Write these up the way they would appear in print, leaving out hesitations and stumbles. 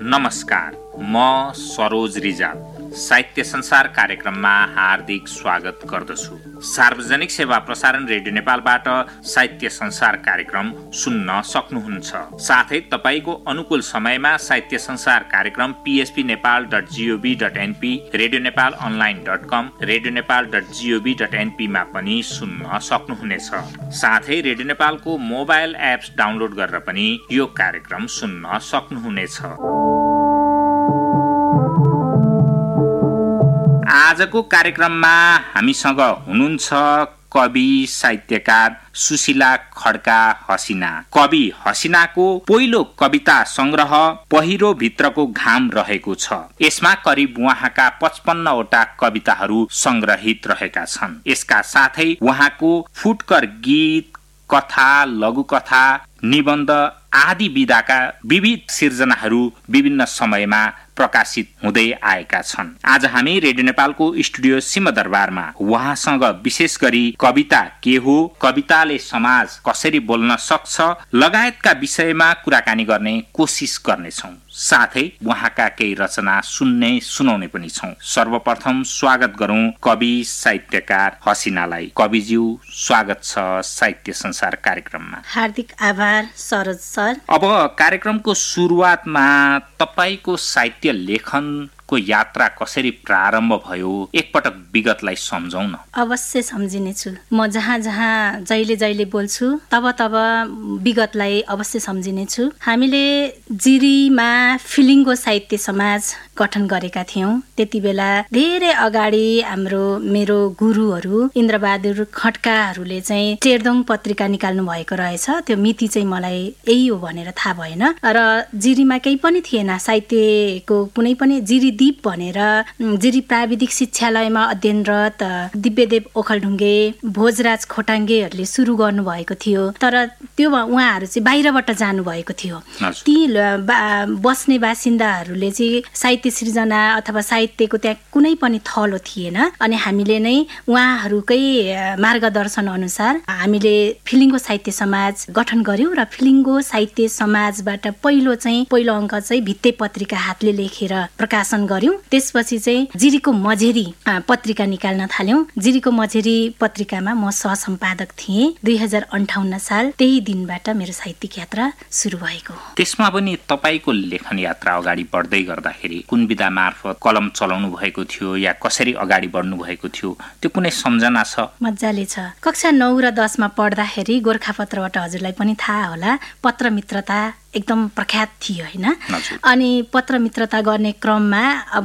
नमस्कार, म सरोज रिजाल साहित्य संसार कार्यक्रममा हार्दिक स्वागत गर्दछु। सार्वजनिक सेवा प्रसारण रेडियो नेपालबाट साहित्य संसार कार्यक्रम सुन्न सक्नुहुन्छ। साथै तपाईको अनुकूल समयमा साहित्य संसार कार्यक्रम phpnepal.gov.np, radionepalonline.com, radionepal.gov.np मा पनि सुन्न सक्नुहुनेछ। साथै रेडियो नेपालको मोबाइल एप्स डाउनलोड गरेर पनि यो कार्यक्रम सुन्न सक्नुहुनेछ। आजको कार्यक्रममा हामीसँग हुनुहुन्छ कवि साहित्यकार सुशीला खड्का हसिना। कवि हसिनाको पहिलो कविता संग्रह पहिरो भित्रको घाम रहेको छ। यसमा करिब उहाँका 55 वटा कविताहरू संग्रहित रहेका छन्। यसका साथै उहाँको फुटकर गीत, कथा, लघुकथा, निबन्ध आदि विधाका विविध सिर्जनाहरू विभिन्न समयमा प्रकाशित हुँदै आएका छन्। आज हामी रेडियो नेपालको स्टुडियो सिंहदरबारमा उहाँसँग विशेष गरी कविता के हो, कविताले समाज कसरी बोल्न सक्छ लगायतका विषयमा कुराकानी गर्ने कोसिस गर्नेछौँ। साथै उहाँका केही रचना सुनाउने पनि छौँ। सर्वप्रथम स्वागत गरौँ कवि साहित्यकार हसिनालाई। कविज्यू, स्वागत छ साहित्य संसार कार्यक्रममा। हार्दिक आभार सरोज सर। अब कार्यक्रमको सुरुवातमा तपाईको साहित्य लेखनको यात्रा कसरी प्रारम्भ भयो एकपटक विगतलाई सम्झौँ न। अवश्य सम्झिनेछु। म जहाँ जहाँ जहिले जहिले बोल्छु तब विगतलाई अवश्य सम्झिनेछु। हामीले जिरीमा फिलिङ्गो साहित्य समाज गठन गरेका थियौँ। त्यति बेला धेरै अगाडि मेरो गुरुहरू इन्द्रबहादुर खड्काहरूले चाहिँ टेर्दोङ पत्रिका निकाल्नु भएको रहेछ। त्यो मिति चाहिँ मलाई यही हो भनेर थाहा भएन र जिरीमा केही पनि थिएन। साहित्यको कुनै पनि जिरी दीप भनेर जिरी प्राविधिक शिक्षालयमा अध्ययनरत दिव्यदेव ओखलढुङ्गे, भोजराज खोटाङ्गेहरूले सुरु गर्नुभएको थियो। तर त्यो उहाँहरू चाहिँ बाहिरबाट जानुभएको थियो। ती बस्ने बासिन्दाहरूले चाहिँ साहित्य सृजना अथवा साहित्यको त्यहाँ कुनै पनि थलो थिएन। अनि हामीले नै उहाँहरूकै मार्गदर्शन अनुसार हामीले फिलिङ्गो साहित्य समाज गठन गर्यौँ र फिलिङ्गो साहित्य समाजबाट पहिलो अङ्क चाहिँ भित्ते पत्रिका हातले लेखेर प्रकाशन गर्यौँ। त्यसपछि चाहिँ जिरीको मझेरी पत्रिका निकाल्न थाल्यौँ। जिरीको मझेरी पत्रिकामा म सहसम्पादक थिएँ। 2058 साल त्यही दिनबाट मेरो साहित्यिक यात्रा सुरु भएको। त्यसमा पनि तपाईको लेखन यात्रा अगाडि बढ्दै गर्दाखेरि कुन विधा मार्फत कलम चलाउनु भएको थियो या कसरी अगाडि बढ्नु भएको थियो त्यो कुनै सम्झना छ? मजाले छ। कक्षा 9 र 10 मा पढ्दाखेरि गोरखापत्रबाट हजुरलाई पनि थाहा होला पत्र मित्रता एकदम प्रख्यात थियो हैन। अनि पत्र मित्रता गर्ने क्रममा अब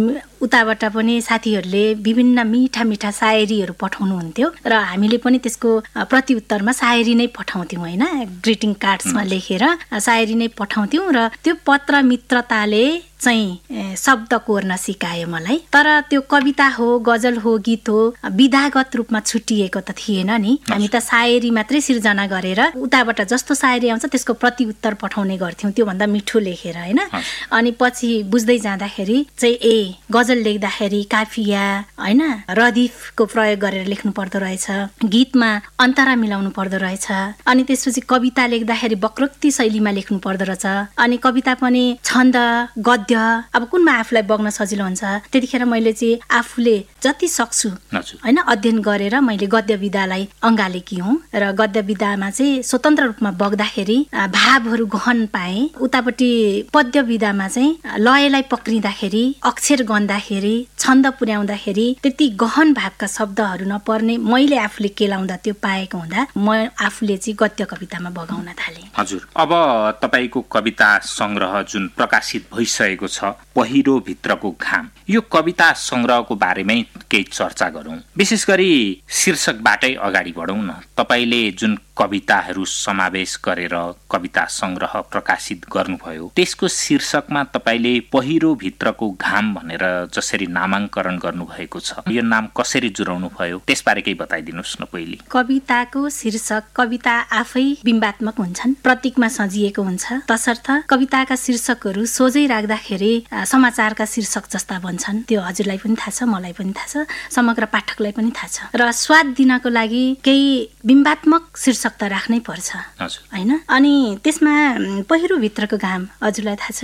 उताबाट पनि साथीहरूले विभिन्न मिठा मिठा सायरीहरू पठाउनुहुन्थ्यो र हामीले पनि त्यसको प्रतिउत्तरमा सायरी नै पठाउँथ्यौँ हैन। ग्रिटिङ कार्ड्समा लेखेर सायरी नै पठाउँथ्यौँ र त्यो पत्र मित्रताले चाहिँ शब्द कोर्न सिकायो मलाई। तर त्यो कविता हो, गजल हो, गीत हो, विधागत रूपमा छुट्टिएको त थिएन नि। हामी त सायरी मात्रै सिर्जना गरेर उताबाट जस्तो सायरी आउँछ त्यसको प्रतिउत्तर पठाउने गर्थ्यौँ, त्योभन्दा मिठो लेखेर हैन। अनि पछि बुझ्दै जाँदाखेरि चाहिँ गजल लेख्दाखेरि काफिया हैन रदिफको प्रयोग गरेर लेख्नु पर्दो रहेछ, गीतमा अन्तरा मिलाउनु पर्दो रहेछ। अनि त्यसपछि कविता लेख्दाखेरि वक्रोक्ति शैलीमा लेख्नु पर्दो रहेछ। अनि कविता पनि छन्द, गद्य अब कुनमा आफूलाई बग्न सजिलो हुन्छ। त्यतिखेर मैले चाहिँ आफूले जति सक्छु हैन अध्ययन गरेर मैले गद्य विधालाई अँगालेकी हुँ र गद्य विधामा चाहिँ स्वतन्त्र रूपमा बग्दाखेरि भावहरू गहन पाएँ। उतापट्टि पद्य विधामा चाहिँ लयलाई पक्रिँदाखेरि, अक्षर गन्दाखेरि, छन्द पुर्याउँदाखेरि त्यति गहन भावका शब्दहरू नपर्ने मैले आफूले केलाउँदा त्यो पाएको हुँदा म आफूले चाहिँ गद्य कवितामा बगाउन थालेँ। हजुर, अब तपाईको कविता संग्रह जुन प्रकाशित भइसकेको छ पहिरो भित्रको घाम, यो कविता संग्रहको बारेमै केही चर्चा गरौँ। विशेष गरी शीर्षकबाटै अगाडि बढौँ न। तपाईले जुन कविताहरू समावेश गरेर कविता संग्रह प्रकाशित गर्नुभयो त्यसको शीर्षकमा तपाईले पहिरो भित्रको घाम भनेर जसरी नामाङ्करण गर्नुभएको छ, यो नाम कसरी जुराउनु भयो त्यसबारे केही बताइदिनुहोस् न। पहिले कविताको शीर्षक, कविता आफै बिम्बात्मक हुन्छन्, प्रतीकमा सजिएको हुन्छ। तसर्थ कविताका शीर्षकहरू सोझै राख्दाखेरि समाचारका शीर्षक जस्ता बन्छन्। त्यो हजुरलाई पनि थाहा छ, मलाई पनि थाहा छ, समग्र पाठकलाई पनि थाहा छ। र स्वाद दिनको लागि केही बिम्बात्मक शीर्षक त राख्नै पर्छ हैन। अनि त्यसमा पहिरो भित्रको घाम हजुरलाई थाहा छ नि,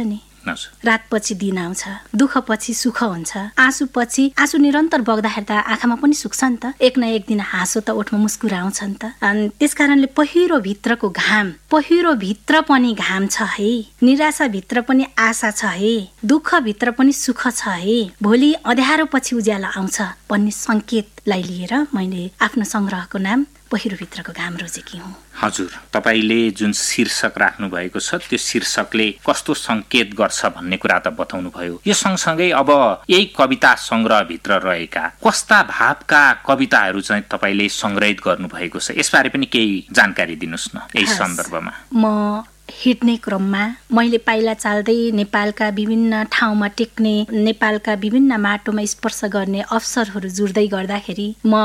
रातपछि दिन आउँछ, दुःखपछि सुख हुन्छ, आँसुपछि आँसु निरन्तर बग्दाखेरि त आँखामा पनि सुक्छ नि त, एक न एक दिन हाँसो त ओठमा मुस्कुरा आउँछ नि त। अनि त्यसकारणले पहिरो भित्रको घाम, पहिरो भित्र पनि घाम छ है, निराशा भित्र पनि आशा छ है, दुःख भित्र पनि सुख छ है, भोलि अँध्यारो पछि उज्यालो आउँछ भन्ने संकेतलाई लिएर मैले आफ्नो संग्रहको नाम पहिरो भित्रको घाम रोजेकी हुँ। हजुर, तपाईले जुन शीर्षक राख्नु भएको छ त्यो शीर्षकले कस्तो संकेत गर्छ भन्ने कुरा त बताउनु भयो। यो सँगसँगै अब यही कविता संग्रह भित्र रहेका कस्ता भावका कविताहरू चाहिँ तपाईले संग्रहित गर्नु भएको छ, यसबारे पनि केही जानकारी दिनुस् न यही सन्दर्भमा। म हिँड्ने क्रममा मैले पाइला चाल्दै नेपालका विभिन्न ठाउँमा टेक्ने, नेपालका विभिन्न माटोमा स्पर्श गर्ने अवसरहरू जुड्दै गर्दाखेरि म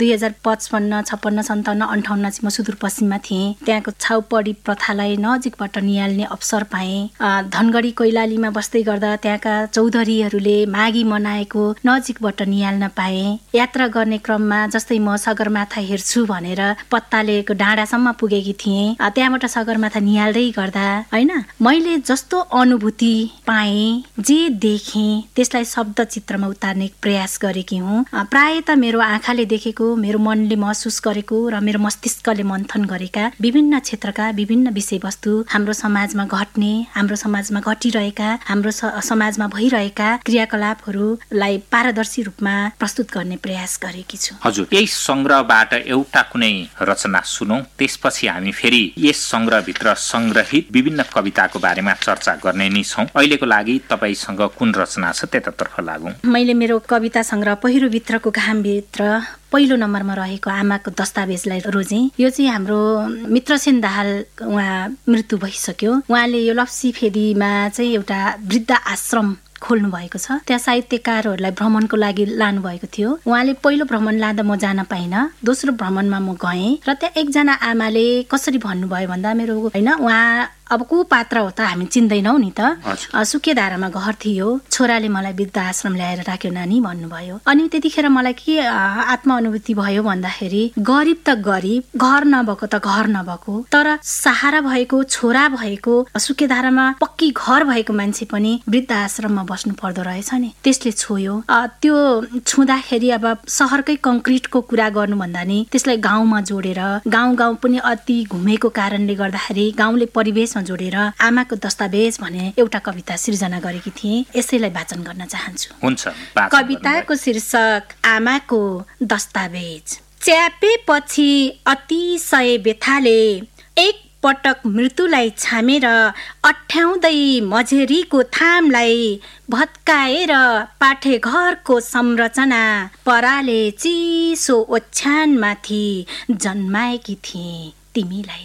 2055, 56, 57, 58 चाहिँ म सुदूरपश्चिममा थिएँ। त्यहाँको छाउपडी प्रथालाई नजिकबाट निहाल्ने अवसर पाएँ। धनगढी कैलालीमा बस्दै गर्दा त्यहाँका चौधरीहरूले माघी मनाएको नजिकबाट निहाल्न पाएँ। यात्रा गर्ने क्रममा जस्तै म सगरमाथा हेर्छु भनेर पत्तालेको डाँडासम्म पुगेकी थिएँ। त्यहाँबाट सगरमाथा निहाल्दै गर्दा हैन, मैले जस्तो अनुभूति पाएँ, जे देखेँ त्यसलाई शब्द चित्रमा उतार्ने प्रयास गरेकी हुँ। प्राय त मेरो आँखाले देखेको, मेरो मनले महसुस गरेको र मेरो मस्तिष्कले मन्थन गरेका विभिन्न क्षेत्रका विभिन्न विषयवस्तु हाम्रो समाजमा घट्ने, हाम्रो समाजमा घटिरहेका, हाम्रो समाजमा भइरहेका क्रियाकलापहरूलाई पारदर्शी रूपमा प्रस्तुत गर्ने प्रयास गरेकी छु। हजुर, यही संग्रहबाट एउटा कुनै रचना सुनौं, त्यसपछि हामी फेरि यस संग्रहभित्र संग्रहित विभिन्न कविताको बारेमा चर्चा गर्ने नै छौं। अहिलेको लागि तपाईसँग कुन रचना छ त्यतातर्फ लागौं। मैले मेरो कविता संग्रह पहिरो भित्रको घामभित्र पहिलो नम्बरमा रहेको आमाको दस्तावेजलाई रोजेँ। यो चाहिँ हाम्रो मित्रसेन दाहाल, उहाँ मृत्यु भइसक्यो। उहाँले यो लप्सीफेदीमा चाहिँ एउटा वृद्ध आश्रम खोल्नु भएको छ। त्यहाँ साहित्यकारहरूलाई भ्रमणको लागि लानु भएको थियो। उहाँले पहिलो भ्रमण लाँदा म जान पाइनँ, दोस्रो भ्रमणमा म गएँ र त्यहाँ एकजना आमाले कसरी भन्नुभयो भन्दा, मेरो होइन उहाँ अब को पात्र हो त हामी चिन्दैनौ नि त, सुकेधारामा घर थियो, छोराले मलाई वृद्ध आश्रम ल्याएर राख्यो नानी भन्नुभयो। अनि त्यतिखेर मलाई के आत्म अनुभूति भयो भन्दाखेरि, गरिब त गरिब, घर नभएको त घर नभएको, तर सहारा भएको, छोरा भएको, सुकेधारामा पक्की घर भएको मान्छे पनि वृद्ध आश्रममा बस्नु पर्दो रहेछ नि, त्यसले छोयो। त्यो छुँदाखेरि अब सहरकै कङ्क्रिटको कुरा गर्नुभन्दा नि त्यसलाई गाउँमा जोडेर, गाउँ पनि अति घुमेको कारणले गर्दाखेरि गाउँले परिवेश जोडेर आमाको दस्तावेज भने एउटा कविता सृजना गरेकी थिएँ। यसैलाई वाचन गर्न चाहन्छु। हुन्छ। कविताको शीर्षक आमाको दस्तावेज। च्यापेपछि अतिशय व्यथाले एक पटक मृत्युलाई छामेर अठ्याउँदै मझेरीको थामलाई भत्काएर पाठे घरको संरचना पराले चिसो ओछ्यानमाथि जन्माएकी थिए तिमीलाई।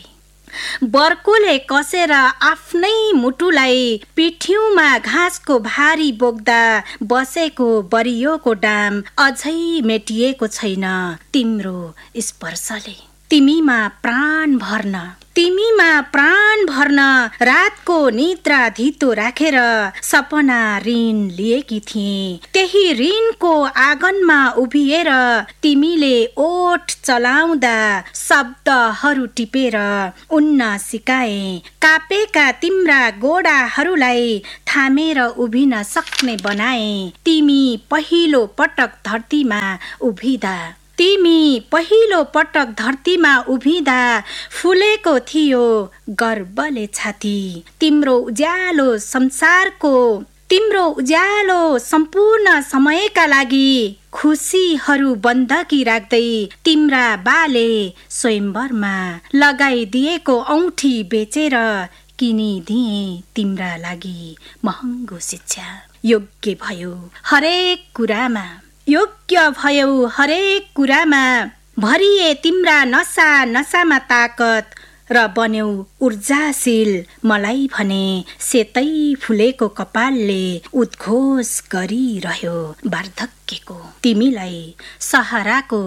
बर्कोले कसेर आफ्नै मुटुलाई पिठ्यूमा घाँसको भारी बोक्दा बसेको बरियोको डाम अझै मेटिएको छैन तिम्रो स्पर्शले। तिमीमा प्राण भर्न रातको निद्रा धितो राखेर सपना ऋण लिएकी थिए। त्यही ऋणको आँगनमा उभिएर तिमीले ओठ चलाउँदा शब्दहरू टिपेर उन्न सिकाए। कापेका तिम्रा गोडाहरूलाई थामेर उभिन सक्ने बनाए। तिमी पहिलो पटक धरतीमा उभिँदा फुलेको थियो गर्वले छाती। तिम्रो उज्यालो सम्पूर्ण समयका लागि खुसीहरू बन्दकी राख्दै तिम्रा बाले स्वयम्वरमा लगाइदिएको औँठी बेचेर किनिदिए तिम्रा लागि महँगो शिक्षा। योग्य भयौ हरेक कुरामा भरिए तिम्रा नसामा ताकत र बन्यौ ऊर्जाशील। मलाई भने सेतै फुलेको कपालले उद्घोष गरिरह्यो वार्धक्यको। तिमीलाई सहाराको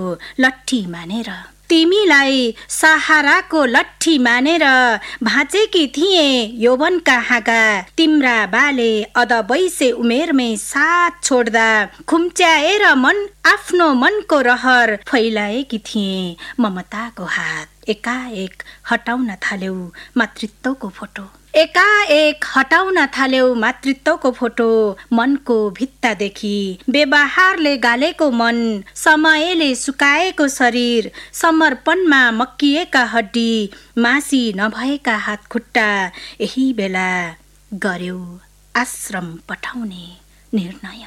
लट्ठी मानेर भाँचेकी थिए यौवनका हाँगा। तिम्रा बाले अधबैसे उमेरमै साथ छोड्दा खुम्च्याएर आफ्नो मनको रहर फैलाएकी थिए। ममताको हात एकाएक हटाउन थाल्यौ मातृत्वको फोटो। एकाएक हटाउन थाल्यौ मातृत्वको फोटो मनको भित्तादेखि। व्यवहारले गालेको मन, समयले सुकाएको शरीर, समर्पणमा मक्किएका हड्डी, मासी नभएका हात खुट्टा, यही बेला गर्यौ आश्रम पठाउने निर्णय।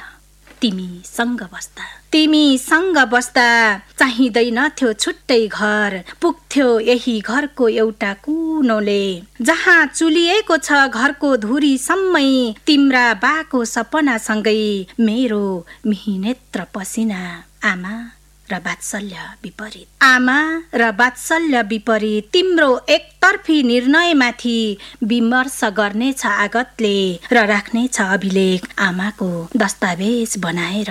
तिमीसँग बस्दा चाहिँदैनथ्यो छुट्टै घर, पुग्थ्यो यही घरको एउटा कुनोले। जहाँ चुलिएको छ घरको धुरी सम्मै, तिम्रा बाको सपनासँगै मेरो मिहिनेत्र पसिना। आमा र वात्सल्य विपरीत तिम्रो एकतर्फी निर्णयमाथि विमर्श गर्नेछ आगतले र राख्नेछ अभिलेख आमाको दस्तावेज बनाएर।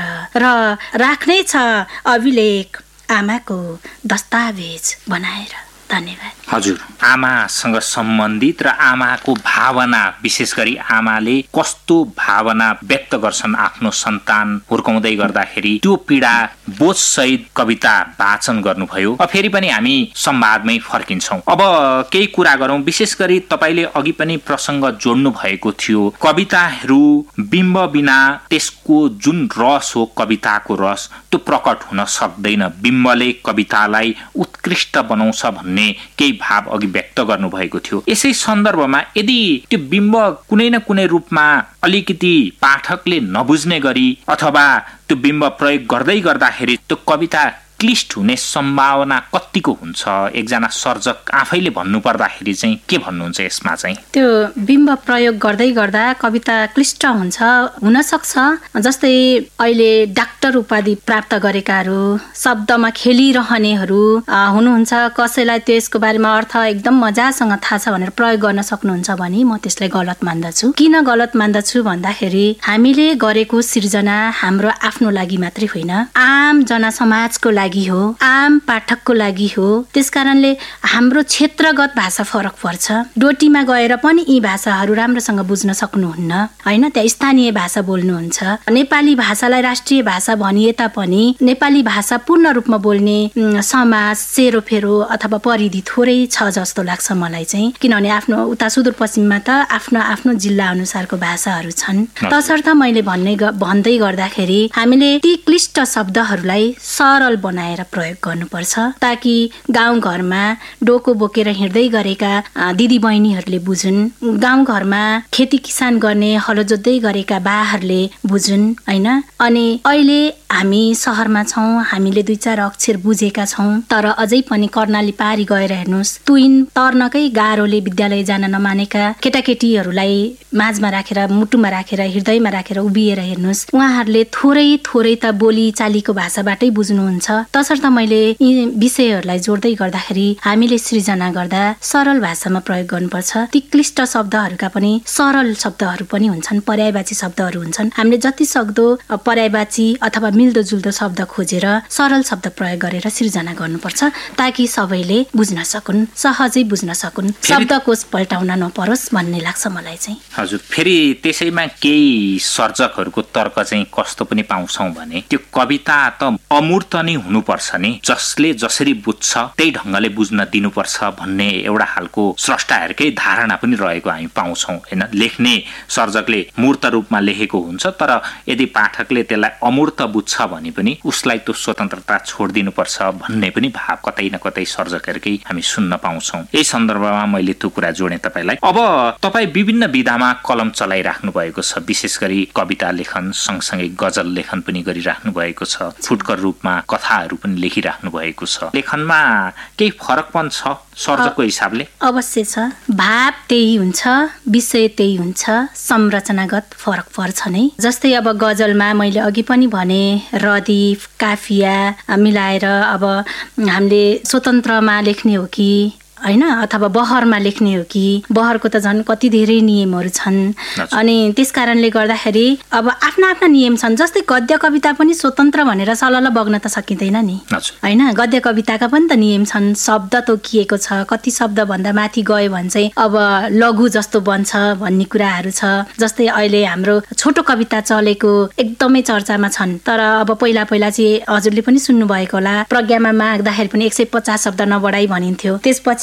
धन्यवाद। हजुर, आमासँग सम्बन्धित र आमाको भावना, विशेष गरी आमाले कस्तो भावना व्यक्त गर्छन् आफ्नो सन्तान हुर्काउँदै गर्दाखेरि, त्यो पीडा बोधसहित कविता वाचन गर्नुभयो। फेरि पनि हामी संवादमै फर्किन्छौँ। अब केही कुरा गरौँ। विशेष गरी तपाईँले अघि पनि प्रसङ्ग जोड्नु भएको थियो, कविताहरू बिम्ब बिना त्यसको जुन रस हो, कविताको रस, त्यो प्रकट हुन सक्दैन। बिम्बले कवितालाई उत्कृष्ट बनाउँछ भन्ने केही भाव अघि व्यक्त गर्नुभएको थियो। यसै सन्दर्भमा यदि त्यो बिम्ब कुनै न कुनै रूपमा अलिकति पाठकले नबुझ्ने गरी अथवा त्यो बिम्ब प्रयोग गर्दै गर्दाखेरि त्यो कविता क्लिष्ट हुने सम्भावना कतिको हुन्छ? एकजना सर्जक आफैले भन्नु पर्दाखेरि चाहिँ के भन्नुहुन्छ यसमा चाहिँ? त्यो बिम्ब प्रयोग गर्दै गर्दा कविता क्लिष्ट हुन्छ, हुन सक्छ। जस्तै अहिले डाक्टर उपाधि प्राप्त गरेकाहरू, शब्दमा खेलिरहनेहरू हुनुहुन्छ। कसैलाई त्यसको बारेमा अर्थ एकदम मजासँग थाहा छ भनेर प्रयोग गर्न सक्नुहुन्छ भने म त्यसलाई गलत मान्दछु। किन गलत मान्दछु भन्दाखेरि हामीले गरेको सिर्जना हाम्रो आफ्नो लागि मात्रै होइन, आम जनसमाजको लागि हो, आम पाठकको लागि हो। त्यसकारणले हाम्रो क्षेत्रगत भाषा फरक पर्छ। डोटीमा गएर पनि यी भाषाहरू राम्रोसँग बुझ्न सक्नुहुन्न हैन, त्यहाँ स्थानीय भाषा बोल्नुहुन्छ। नेपाली भाषालाई राष्ट्रिय भाषा भनिए तापनि नेपाली भाषा पूर्ण रूपमा बोल्ने समाज, सेरोफेरो अथवा परिधि थोरै छ जस्तो लाग्छ मलाई चाहिँ। किनभने आफ्नो उता सुदूरपश्चिममा त आफ्नो आफ्नो जिल्ला अनुसारको भाषाहरू छन्। तसर्थ मैले भन्दै गर्दाखेरि हामीले ती क्लिष्ट शब्दहरूलाई सरल बनाएर प्रयोग गर्नुपर्छ, ताकि गाउँघरमा डोको बोकेर हिँड्दै गरेका दिदी बहिनीहरूले बुझुन्, गाउँघरमा खेती किसान गर्ने हलो जोत्दै गरेका बाहरूले बुझुन् हैन। अनि अहिले हामी सहरमा छौँ, हामीले 2-4 अक्षर बुझेका छौँ, तर अझै पनि कर्णाली पारी गएर हेर्नुहोस्, तुइन तर्नकै गाह्रोले विद्यालय जान नमानेका केटाकेटीहरूलाई माझमा राखेर, मुटुमा राखेर, हृदयमा राखेर उभिएर हेर्नुहोस्, उहाँहरूले थोरै त बोली चालीको भाषाबाटै बुझ्नुहुन्छ। तसर्थ मैले यी विषयहरूलाई जोड्दै गर्दाखेरि हामीले सृजना गर्दा सरल भाषामा प्रयोग गर्नुपर्छ। ती क्लिष्ट शब्दहरूका पनि सरल शब्दहरू पनि हुन्छन्, पर्यायवाची शब्दहरू हुन्छन्। हामीले जति सक्दो पर्यायवाची अथवा मिल्दोजुल्दो शब्द खोजेर सरल शब्द प्रयोग गरेर सृजना गर्नुपर्छ, ताकि सबैले बुझ्न सकुन्, सहजै बुझ्न सकुन्, शब्दकोश पल्टाउन नपरोस् भन्ने लाग्छ मलाई चाहिँ। हजुर, फेरि त्यसैमा केही सर्जकहरूको तर्क चाहिँ कस्तो पनि पाउँछौँ भने त्यो कविता त अमूर्त नै हुनुपर्छ नि, जसले जसरी बुझ्छ त्यही ढङ्गले बुझ्न दिनुपर्छ भन्ने एउटा खालको स्रष्टाहरूकै धारणा पनि रहेको हामी पाउँछौँ हैन। लेख्ने सर्जकले मूर्त रूपमा लेखेको हुन्छ, तर यदि पाठकले त्यसलाई अमूर्त बुझ्छ भने पनि उसलाई त्यो स्वतन्त्रता छोडिदिनुपर्छ भन्ने पनि भाव कतै न कतै सर्जकहरूकै हामी सुन्न पाउँछौँ। यही सन्दर्भमा मैले त्यो कुरा जोडेँ तपाईँलाई। अब तपाईँ विभिन्न विधामा कलम चलाइराख्नु भएको छ, विशेष गरी कविता लेखन सँगसँगै गजल लेखन पनि गरिराख्नु भएको छ, फुटकर रूपमा कथाहरू पनि लेखिराख्नु भएको छ। लेखनमा केही फरक पनि छ सर्जकको हिसाबले? अवश्य छ। भाव त्यही हुन्छ, विषय त्यही हुन्छ, संरचनागत फरक पर्छ नै। जस्तै अब गजलमा मैले अघि पनि भने रदिफ काफिया मिलाएर अब हामीले स्वतन्त्रमा लेख्ने हो कि हैन, अथवा बहरमा लेख्ने हो कि, बहरको त झन् कति धेरै नियमहरू छन्। अनि त्यस कारणले गर्दाखेरि अब आफ्ना आफ्ना नियम छन्। जस्तै गद्य कविता पनि स्वतन्त्र भनेर सलल बग्न त सकिँदैन नि हैन। गद्य कविताका पनि त नियम छन्, शब्द तोकिएको छ, कति शब्द भन्दा माथि गयो भने चाहिँ अब लघु जस्तो बन्छ भन्ने कुराहरू छ। जस्तै अहिले हाम्रो छोटो कविता चलेको एकदमै चर्चामा छन्, तर अब पहिला चाहिँ हजुरले पनि सुन्नु भएको होला, प्रज्ञामा माग्दाखेरि पनि 150 शब्द नबढाइ भनिन्थ्यो। त्यसपछि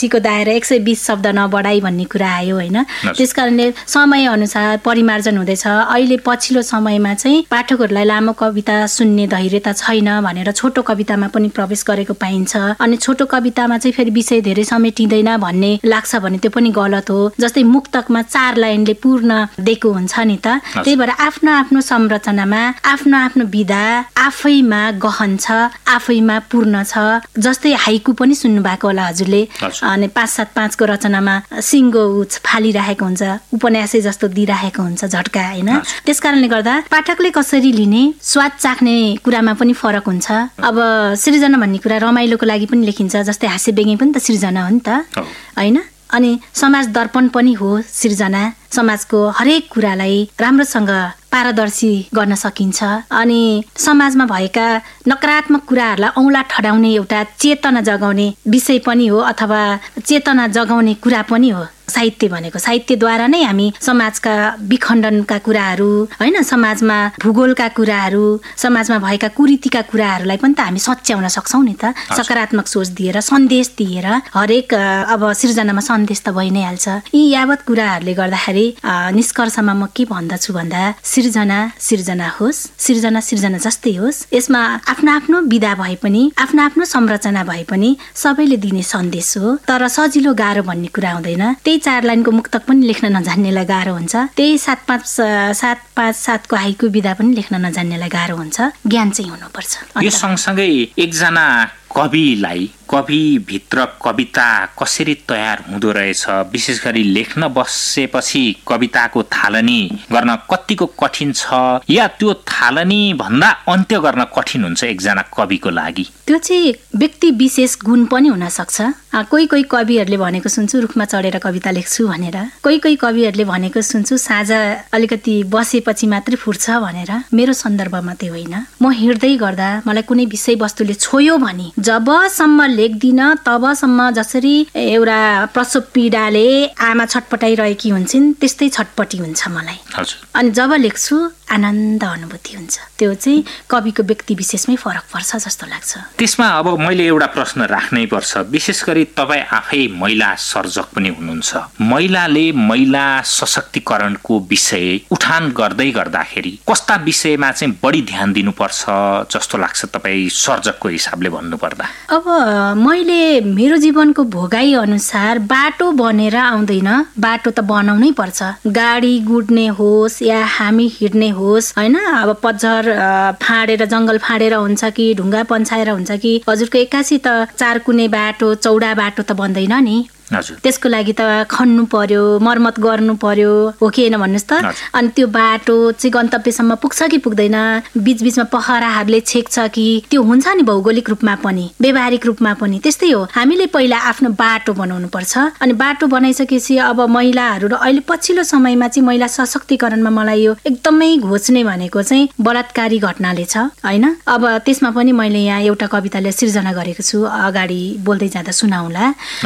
कविको दायरा 120 शब्द नबढाई भन्ने कुरा आयो होइन। त्यसकारणले समय अनुसार परिमार्जन हुँदैछ। अहिले पछिल्लो समयमा चाहिँ पाठकहरूलाई लामो कविता सुन्ने धैर्यता छैन भनेर छोटो कवितामा पनि प्रवेश गरेको पाइन्छ। अनि छोटो कवितामा चाहिँ फेरि विषय धेरै समेटिँदैन भन्ने लाग्छ भने त्यो पनि गलत हो। जस्तै मुक्तकमा 4 लाइनले पूर्ण दिएको हुन्छ नि त। त्यही भएर आफ्नो आफ्नो संरचनामा आफ्नो आफ्नो विधा आफैमा गहन छ, आफैमा पूर्ण छ। जस्तै हाइकु पनि सुन्नु भएको होला हजुरले। अनि 5-7-5 को रचनामा सिङ्गो फालिराखेको हुन्छ, उपन्यासै जस्तो दिइराखेको हुन्छ झट्का होइन। त्यसकारणले गर्दा पाठकले कसरी लिने, स्वाद चाख्ने कुरामा पनि फरक हुन्छ। अब सृजना भन्ने कुरा रमाइलोको लागि पनि लेखिन्छ, जस्तै हास्य व्यङ्ग्य पनि त सृजना हो नि त होइन। अनि समाज दर्पण पनि हो सृजना। समाजको हरेक कुरालाई राम्रोसँग पारदर्शी गर्न सकिन्छ। अनि समाजमा भएका नकारात्मक कुराहरूलाई औँला ठडाउने एउटा चेतना जगाउने विषय पनि हो, अथवा चेतना जगाउने कुरा पनि हो साहित्य भनेको। साहित्यद्वारा नै हामी समाजका विखण्डनका कुराहरू होइन, समाजमा भूगोलका कुराहरू, समाजमा भएका कुरीतिका कुराहरूलाई पनि त हामी सच्याउन सक्छौँ नि त। सकारात्मक सोच दिएर, सन्देश दिएर। हरेक अब सृजनामा सन्देश त भइ नै हाल्छ। यी यावत कुराहरूले गर्दाखेरि निष्कर्षमा म के भन्दछु भन्दा सृजना होस्, सृजना जस्तै होस्। यसमा आफ्नो आफ्नो विधा भए पनि, आफ्नो आफ्नो संरचना भए पनि सबैले दिने सन्देश हो। तर सजिलो गाह्रो भन्ने कुरा हुँदैन। त्यही 4 लाइनको मुक्तक पनि लेख्न नजान्नेलाई गाह्रो हुन्छ। त्यही 7-5-7 को हाइकु विधा पनि लेख्न नजान्नेलाई गाह्रो हुन्छ। ज्ञान चाहिँ हुनुपर्छ। यो सँगसँगै एकजना कविलाई कविभित्र कविता कसरी तयार हुँदो रहेछ, विशेष गरी लेख्न बसेपछि कविताको थालनी गर्न कतिको कठिन छ, या त्यो थालनी भन्दा अन्त्य गर्न कठिन हुन्छ एकजना कविको लागि? त्यो चाहिँ व्यक्ति विशेष गुण पनि हुन सक्छ। कोही कविहरूले भनेको सुन्छु रुखमा चढेर कविता लेख्छु भनेर। कोही कविहरूले भनेको सुन्छु साँझ अलिकति बसेपछि मात्रै फुट्छ भनेर। मेरो सन्दर्भमा त्यो होइन। म हिँड्दै गर्दा मलाई कुनै विषय वस्तुले छोयो भने जबसम्म लेख्दिन तबसम्म जसरी एउटा प्रसव पीडाले आमा छटपटाइरहेकी हुन्छन् त्यस्तै छटपटी हुन्छ मलाई। अनि जब लेख्छु आनन्द अनुभूति हुन्छ। त्यो चाहिँ कविको व्यक्ति विशेषमै फरक पर्छ जस्तो लाग्छ। त्यसमा अब मैले एउटा प्रश्न राख्नै पर्छ। विशेष गरी तपाईँ आफै महिला सर्जक पनि हुनुहुन्छ। महिलाले महिला सशक्तिकरणको विषय उठान गर्दै गर्दाखेरि कस्ता विषयमा चाहिँ बढी ध्यान दिनुपर्छ जस्तो लाग्छ तपाईँ सर्जकको हिसाबले भन्नुपर्दा? अब मैले मेरो जीवनको भोगाई अनुसार बाटो बनेर आउँदैन, बाटो त बनाउनै पर्छ। गाडी गुड्ने होस् या हामी हिँड्ने होस् होइन। अब पतझर फाँडेर जङ्गल फाँडेर हुन्छ कि ढुङ्गा पन्छाएर हुन्छ कि हजुरको एक्कासी त 4 कुने बाटो चौडा बाटो त बन्दैन नि। त्यसको लागि त खन्नु पर्यो, मर्मत गर्नु पर्यो, हो कि होइन भन्नुहोस् त। अनि त्यो बाटो चाहिँ गन्तव्यसम्म पुग्छ कि पुग्दैन, बीचबीचमा पहराहरूले छेक्छ कि, त्यो हुन्छ नि भौगोलिक रूपमा पनि व्यवहारिक रूपमा पनि। त्यस्तै हो, हामीले पहिला आफ्नो बाटो बनाउनु पर्छ। अनि बाटो बनाइसकेपछि अब महिलाहरू र अहिले पछिल्लो समयमा चाहिँ महिला सशक्तिकरणमा मलाई यो एकदमै घोच्ने भनेको चाहिँ बलात्कारी घटनाले छ होइन। अब त्यसमा पनि मैले यहाँ एउटा कविताले सृजना गरेको छु, अगाडि बोल्दै जाँदा सुनाउला।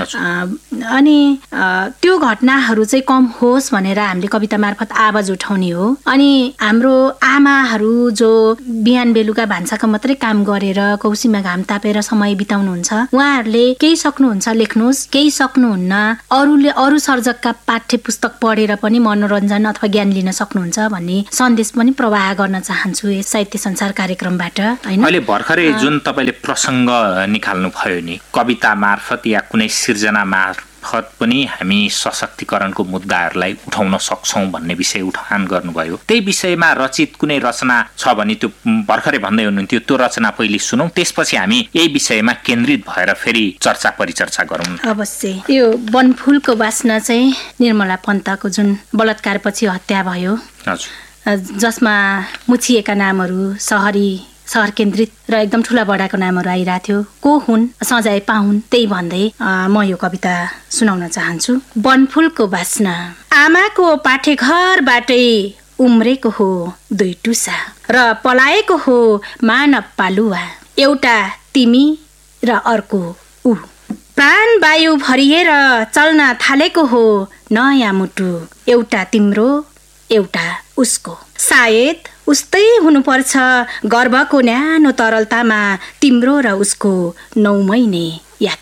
अनि त्यो घटनाहरू चाहिँ कम होस् भनेर हामीले कविता मार्फत आवाज उठाउने हो। अनि हाम्रो आमाहरू जो बिहान बेलुका भान्साको मात्रै काम गरेर कौसीमा घाम तापेर समय बिताउनुहुन्छ, उहाँहरूले केही सक्नुहुन्छ लेख्नुहोस्, केही सक्नुहुन्न अरू सर्जकका पाठ्य पुस्तक पढेर पनि मनोरञ्जन अथवा ज्ञान लिन सक्नुहुन्छ भन्ने सन्देश पनि प्रवाह गर्न चाहन्छु यस साहित्य संसार कार्यक्रमबाट हैन। अहिले भर्खरै जुन तपाईले प्रसंग निकाल्नु भयो नि, कविता मार्फत या कुनै सिर्जना मार्फत पनि हामी सशक्तिकरणको मुद्दाहरूलाई उठाउन सक्छौं भन्ने विषय उठान गर्नुभयो। त्यही विषयमा रचित कुनै रचना छ भने त्यो भर्खरै भन्दै हुनुहुन्थ्यो, त्यो रचना पहिले सुनौं, त्यसपछि हामी यही विषयमा केन्द्रित भएर फेरि चर्चा परिचर्चा गरौँ। अवश्य। यो वनफुलको वासना चाहिँ निर्मला पन्तको जुन बलात्कारपछि हत्या भयो, जसमा मुछिएका नामहरू सहर केन्द्रित र एकदम ठुला बडाको नामहरू आइरहेको थियो। को हुन्, सजाय पाहुन्, त्यही भन्दै म यो कविता सुनाउन चाहन्छु। वनफुलको बास्ना। आमाको पाठेघरबाटै उम्रेको हो 2 टुसा र पलाएको हो मानव पालुवा, एउटा तिमी र अर्को ऊ। प्राण वायु भरिएर चल्न थालेको हो नयाँ मुटु, एउटा तिम्रो एउटा उसको। सायद उस्तै हुनुपर्छ गर्भको न्यानो तरलतामा तिम्रो र उसको 9 महिने यात्रा।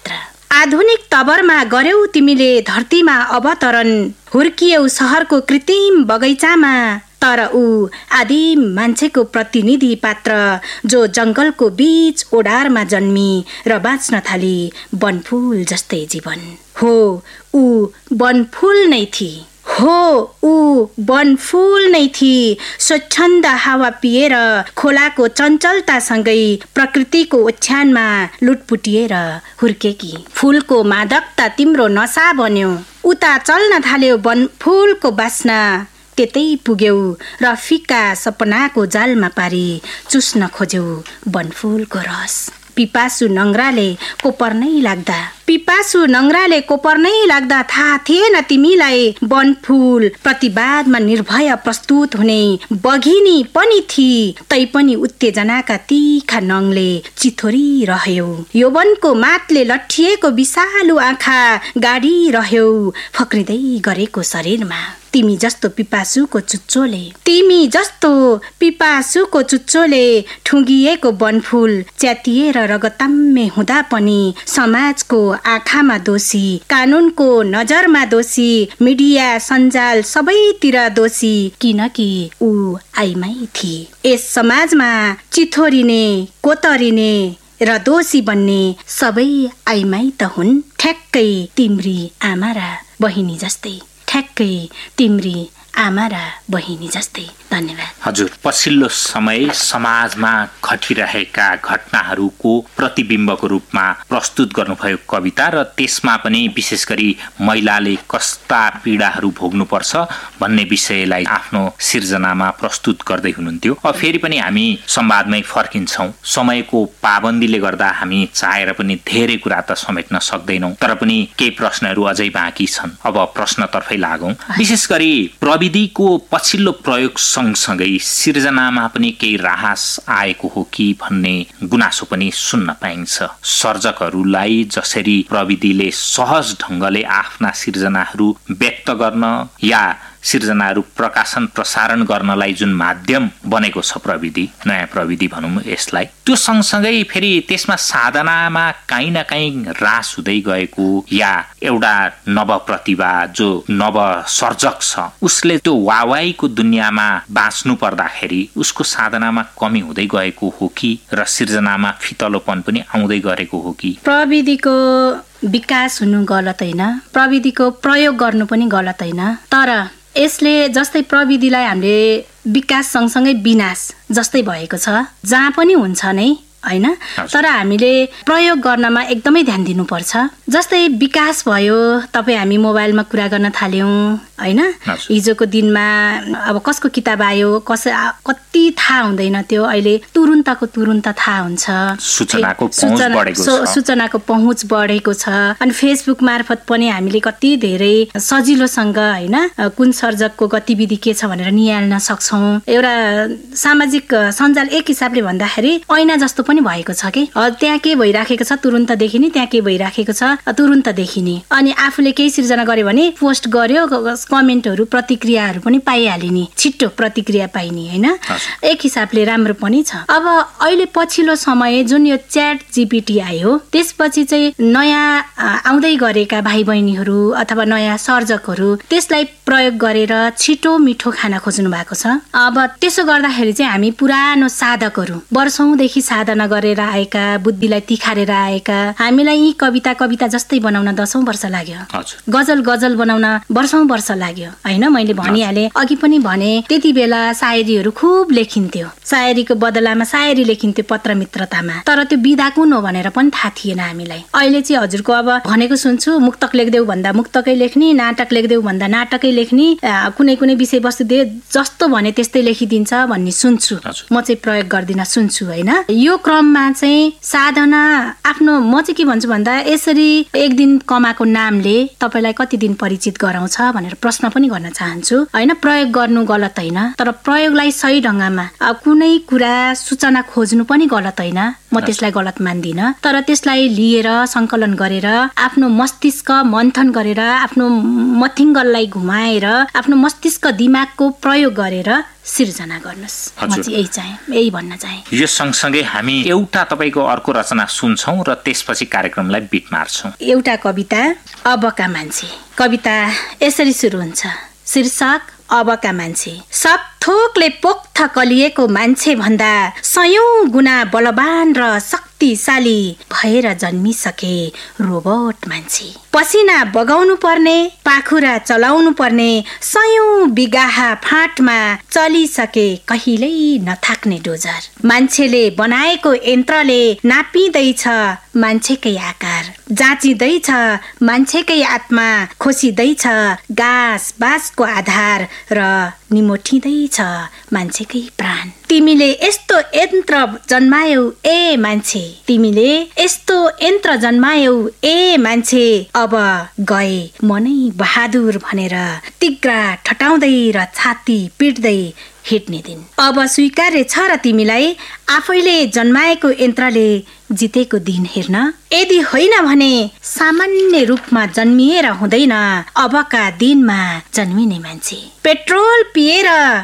आधुनिक तवरमा गर्यौ तिमीले धरतीमा अवतरण, हुर्कियौ सहरको कृत्रिम बगैँचामा, तर ऊ आदिम मान्छेको प्रतिनिधि पात्र जो जङ्गलको बीच ओडारमा जन्मी र बाँच्न थाली वनफुल जस्तै जीवन। हो ऊ वनफुल नै थिई, हो ऊ वनफुल नै थिई। स्वच्छन्द हावा पिएर खोलाको चञ्चलतासँगै प्रकृतिको ओछ्यानमा लुटपुटिएर हुर्केकी। फुलको मादकता तिम्रो नसा बन्यो, उता चल्न थाल्यो वनफुलको बास्ना, त्यतै पुग्यौ र फिका सपनाको जालमा पारी चुस्न खोज्यौ वनफुलको रस। पिपासु नङ्ग्राले कोपर्नै लाग्दा थाहा थिएन तिमीलाई वनफुल प्रतिवादमा निर्भय प्रस्तुत हुने बघिनी पनि थिई। तैपनि उत्तेजनाका तीखा नङले चिथोरी रह्यौ, यौवनको मातले लट्ठिएको विषालु आँखा गाडी रह्यौ फक्रिँदै गरेको शरीरमा। तिमी जस्तो पिपासुको चुच्चोले ठुङ्गिएको वनफुल च्यातिएर रगताम्य हुँदा पनि समाजको आँखामा दोषी, कानुनको नजरमा दोषी, मिडिया सञ्जाल सबैतिर दोषी, किनकि ऊ आइमाई थिए। यस समाजमा चिथोरिने, कोतरिने र दोषी बन्ने सबै आइमाई त हुन्, ठ्याक्कै तिम्री आमा र बहिनी जस्तै, ठ्याक्कै तिम्री आमा र बहिनी जस्तै। धन्यवाद। हजुर, पछिल्लो समय समाजमा घटिरहेका घटनाहरूको प्रतिबिम्बको रूपमा प्रस्तुत गर्नुभयो कविता, र त्यसमा पनि विशेष गरी महिलाले कस्ता पीडाहरू भोग्नुपर्छ भन्ने विषयलाई आफ्नो सिर्जनामा प्रस्तुत गर्दै हुनुहुन्थ्यो। अब फेरि पनि हामी संवादमै फर्किन्छौँ। समयको पाबन्दीले गर्दा हामी चाहेर पनि धेरै कुरा त समेट्न सक्दैनौँ, तर पनि केही प्रश्नहरू अझै बाँकी छन्। अब प्रश्नतर्फै लागौँ। विशेष गरी प्रविधिको पछिल्लो प्रयोग सँगसँगै सिर्जनामा पनि केही राहस आएको हो कि भन्ने गुनासो पनि सुन्न पाइन्छ। सर्जकहरूलाई जसरी प्रविधिले सहज ढङ्गले आफ्ना सिर्जनाहरू व्यक्त गर्न या सिर्जनाहरू प्रकाशन प्रसारण गर्नलाई जुन माध्यम बनेको छ प्रविधि, नयाँ प्रविधि भनौँ यसलाई, त्यो सँगसँगै फेरि त्यसमा साधनामा काहीँ न काहीँ ह्रास हुँदै गएको, या एउटा नव प्रतिभा जो नव सर्जक छ उसले त्यो वावाईको दुनियाँमा बाँच्नु पर्दाखेरि उसको साधनामा कमी हुँदै गएको हो कि, र सिर्जनामा फितलोपन पनि आउँदै गरेको हो कि? प्रविधिको विकास हुनु गलत होइन, प्रविधिको प्रयोग गर्नु पनि गलत होइन, तर यसले जस्तै प्रविधिलाई हामीले विकास सँगसँगै विनाश जस्तै भएको छ, जहाँ पनि हुन्छ नै होइन, तर हामीले प्रयोग गर्नमा एकदमै ध्यान दिनुपर्छ। जस्तै विकास भयो, तपाईँ हामी मोबाइलमा कुरा गर्न थाल्यौँ होइन, हिजोको दिनमा अब कसको किताब आयो कति थाहा हुँदैन थियो, अहिले तुरुन्तको तुरुन्त थाहा हुन्छ, सूचनाको पहुँच बढेको छ। अनि फेसबुक मार्फत पनि हामीले कति धेरै सजिलोसँग होइन कुन सर्जकको गतिविधि के छ भनेर निहाल्न सक्छौँ। एउटा सामाजिक सञ्जाल एक हिसाबले भन्दाखेरि ऐना जस्तो पनि भएको छ कि, त्यहाँ के भइराखेको छ तुरुन्त देखिने, त्यहाँ के भइराखेको छ तुरुन्त देखिने। अनि आफूले केही सिर्जना गर्यो भने पोस्ट गर्यो, कमेन्टहरू प्रतिक्रियाहरू पनि पाइहालिने, छिट्टो प्रतिक्रिया पाइने होइन, एक हिसाबले राम्रो पनि छ। अब अहिले पछिल्लो समय जुन यो च्याट जीपीटी आयो त्यसपछि चाहिँ नयाँ आउँदै गरेका भाइ बहिनीहरू अथवा नयाँ सर्जकहरू त्यसलाई प्रयोग गरेर छिटो मिठो खाना खोज्नु भएको छ। अब त्यसो गर्दाखेरि चाहिँ हामी पुरानो साधकहरू वर्षौंदेखि साधना गरेर आएका, बुद्धिलाई तिखारेर आएका, हामीलाई यी कविता जस्तै बनाउन 10औं वर्ष लाग्यो, गजल बनाउन वर्षौं वर्ष लाग्यो होइन। मैले भनिहालेँ, अघि पनि भने, त्यति बेला सायरीहरू खुब लेखिन्थ्यो, सायरीको बदलामा सायरी लेखिन्थ्यो पत्र मित्रतामा, तर त्यो विधा कुन हो भनेर पनि थाहा थिएन हामीलाई। अहिले चाहिँ हजुरको अब भनेको सुन्छु, मुक्तक लेख्देऊ भन्दा मुक्तकै लेख्ने, नाटक लेख्देऊ भन्दा नाटकै लेख्ने, कुनै कुनै विषयवस्तु दे जस्तो भने त्यस्तै लेखिदिन्छ भन्ने सुन्छु, म चाहिँ प्रयोग गर्दिन सुन्छु होइन। यो क्रममा चाहिँ साधना आफ्नो, म चाहिँ के भन्छु भन्दा, यसरी एक दिन कमाएको नामले तपाईँलाई कति दिन परिचित गराउँछ भनेर प्रश्न पनि गर्न चाहन्छु होइन। प्रयोग गर्नु गलत होइन, तर प्रयोगलाई सही ढङ्गमा कुनै कुरा सूचना खोज्नु पनि गलत होइन, म त्यसलाई गलत मान्दिनँ, तर त्यसलाई लिएर संकलन गरेर आफ्नो मस्तिष्क मन्थन गरेर आफ्नो मथिङ्गललाई घुमाएर आफ्नो मस्तिष्क दिमागको प्रयोग गरेर सिर्जना गर्नुस्। म चाहिँ यही भन्न चाहे। यो सँगसँगै हामी एउटा तपाईको अर्को रचना सुन्छौं र त्यसपछि कार्यक्रमलाई बिट मार्छौं। एउटा कविता अबका मान्छे। कविता यसरी सुरु हुन्छ। शीर्षक अबका मान्छे। सब थोकले पोख्त कलिएको मान्छे भन्दा 100 गुणा बलवान र शक्तिशाली भएर जन्मिसके रोबोट मान्छे। पसिना बगाउनु पर्ने, पाखुरा चलाउनु पर्ने, 100 बिगाहा फाँटमा चलिसके कहिल्यै नथाक्ने डोजर। मान्छेले बनाएको यन्त्रले नापिँदैछ मान्छेकै आकार, जाँचिँदैछ मान्छेकै आत्मा, खोसिँदैछ घाँस बाँसको आधार र निमोठिँदैछ मान्छेकै प्राण। तिमीले यस्तो यन्त्र जन्मायौ ए मान्छे, तिमीले यस्तो यन्त्र जन्मायौ ए मान्छे। अब गए मनै बहादुर भनेर तिग्रा ठटाउँदै र छाती पिट्दै हिँड्ने दिन। अब स्वीकार्य छ र तिमीलाई आफैले जन्माएको यन्त्रले जितेको दिन हेर्न। यदि होइन भने सामान्य रूपमा जन्मिएर हुँदैन अबका दिनमा जन्मिने मान्छे। पेट्रोल पिएर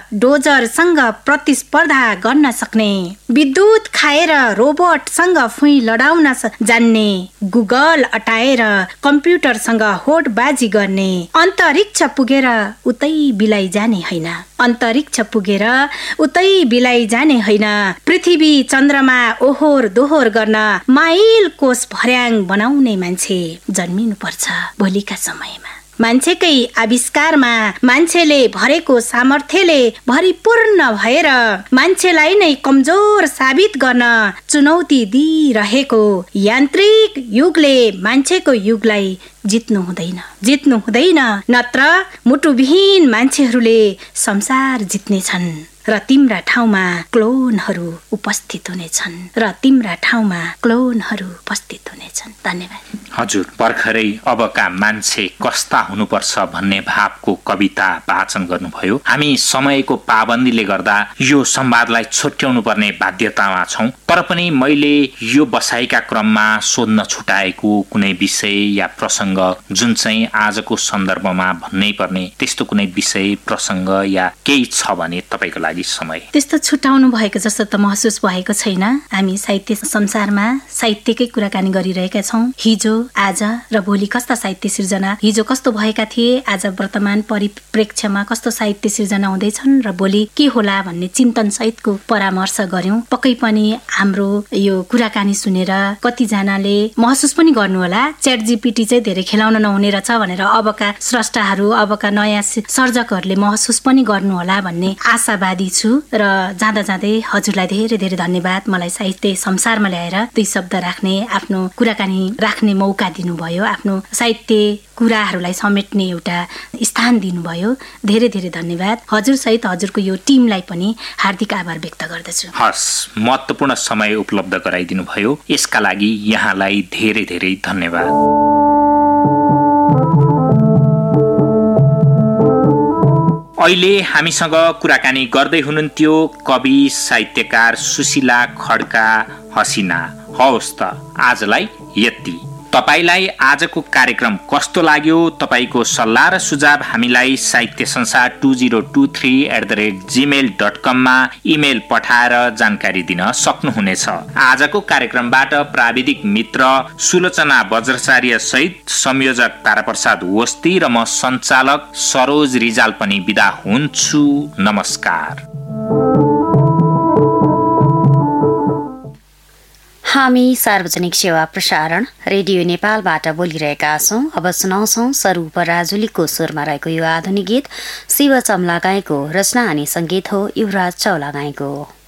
डोजरसँग प्रतिस्पर्धा गर्न सक्ने, विद्युत खाएर रोबोटसँग फुई लडाउन जान्ने, गुगल अटाएर कम्प्युटरसँग होडबाजी गर्ने, अन्तरिक्ष पुगेर उतै बिलाई जाने होइन, अन्तरिक्ष पुगेर उतै बिलाई जाने होइन, पृथ्वी चन्द्रमा ओहोर दोहोर गर्न माइल कोष भर्याङ बनाउने मान्छे जन्मिनु पर्छ भोलिका समयमा। मान्छेकै आविष्कारमा मान्छेले भरेको सामर्थ्यले भरिपूर्ण भएर मान्छेलाई नै कमजोर साबित गर्न चुनौती दिइरहेको यान्त्रिक युगले मान्छेको युगलाई जित्नु हुँदैन, नत्र मुटुविहीन मान्छेहरूले संसार जित्नेछन् र तिम्रा ठाउँमा क्लोनहरू उपस्थित हुनेछन्। धन्यवाद। हजुर भर्खरै अबका मान्छे कस्ता हुनुपर्छ भन्ने भावको कविता वाचन गर्नुभयो। हामी समयको पाबन्दीले गर्दा यो संवादलाई छुट्याउनु पर्ने बाध्यतामा छौं, तर पनि मैले यो बसाइका क्रममा सोध्न छुटाएको कुनै विषय या प्रसंग जुन चाहिँ आजको सन्दर्भमा भन्नै पर्ने त्यस्तो कुनै विषय प्रसंग या केही छ भने तपाईको लागि समय। त्यस्तो छुटाउनु भएको जस्तो त महसुस भएको छैन। हामी साहित्य संसारमा साहित्यकै कुराकानी गरिरहेका छौं। हिजो, आज र भोलि कस्ता साहित्य सिर्जना, हिजो कस्तो भएका थिए, आज वर्तमान परिप्रेक्ष्यमा कस्तो साहित्य सिर्जना हुँदैछन् र भोलि के होला भन्ने चिन्तन सहितको परामर्श गर्यौं। पक्कै पनि हाम्रो यो कुराकानी सुनेर कतिजनाले महसुस पनि गर्नुहोला च्याट जीपीटी चाहिँ धेरै खेलाउन नहुने रहेछ भनेर अबका स्रष्टाहरू, अबका नयाँ सर्जकहरूले महसुस पनि गर्नुहोला भन्ने आशावादी छु। र जाँदा जाँदै हजुरलाई धेरै धेरै धन्यवाद। मलाई साहित्य संसारमा ल्याएर 2 शब्द राख्ने, आफ्नो कुराकानी राख्ने मौका दिनुभयो, आफ्नो साहित्य कुराहरूलाई समेट्ने एउटा स्थान दिनुभयो। धेरै धेरै धन्यवाद। हजुर सहित हजुरको यो टिमलाई पनि हार्दिक आभार व्यक्त गर्दछु। हस्, महत्त्वपूर्ण समय उपलब्ध गराइदिनु भयो, यसका लागि यहाँलाई धेरै धेरै धन्यवाद। अहिले हामीसँग कुराकानी गर्दै हुनुहुन्थ्यो कवि साहित्यकार सुशीला खड्का हसिना। हवस् त आजलाई यति। तपाईलाई आजको कार्यक्रम कस्तो लाग्यो? तपाईको सल्लाह र सुझाव हामीलाई sahitysansar2023@gmail.com मा इमेल पठाएर जानकारी दिन सक्नुहुनेछ। आजको कार्यक्रमबाट प्राविधिक मित्र सुलोचना वज्राचार्य सहित संयोजक ताराप्रसाद वस्ती र म सञ्चालक सरोज रिजाल पनि बिदा हुन्छु। नमस्कार। हामी सार्वजनिक सेवा प्रसारण रेडियो नेपालबाट बोलिरहेका छौं। अब सुनाउँछौं सरू पराजुलीको स्वरमा रहेको यो आधुनिक गीत शिव चमला गाएको, रचना अनि संगीत हो युवराज चौला गाएको।